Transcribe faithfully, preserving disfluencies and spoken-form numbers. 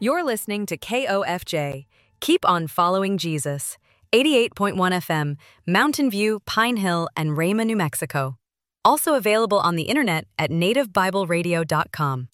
You're listening to K O F J. Keep on following Jesus. eighty-eight point one F M, Mountain View, Pine Hill, and Rayma, New Mexico. Also available on the internet at native bible radio dot com.